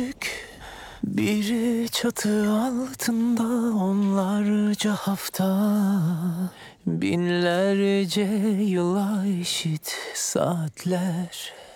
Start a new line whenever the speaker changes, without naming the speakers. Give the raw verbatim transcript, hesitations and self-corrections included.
Bir çatı altında onlarca hafta, binlerce yıla eşit saatler.